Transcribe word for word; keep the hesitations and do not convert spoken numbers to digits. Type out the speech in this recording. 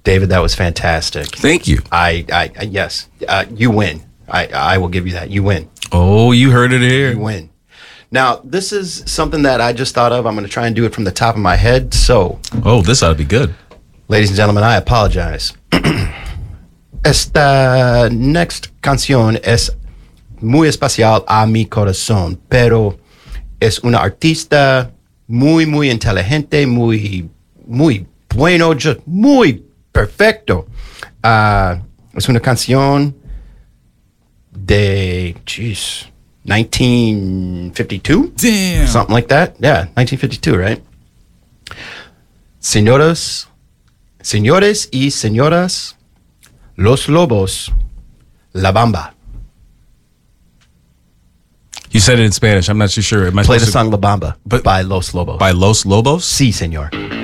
David, that was fantastic. Thank you. I, I, I yes, uh, you win. I, I will give you that. You win. Oh, you heard it here. You win. Now, this is something that I just thought of. I'm going to try and do it from the top of my head. So, oh, this ought to be good. Ladies and gentlemen, I apologize. Esta next canción es muy especial a mi corazón, pero es una artista muy, muy inteligente, muy, muy bueno, just muy perfecto. Uh, es una canción de, jeez, nineteen fifty-two? Damn. Something like that. Yeah, nineteen fifty-two, right? Señoras, señores y señoras, Los Lobos, La Bamba. You said it in Spanish. I'm not too sure. Am I Play the supposed to- song La Bamba But- by Los Lobos. by Los Lobos? Sí, señor.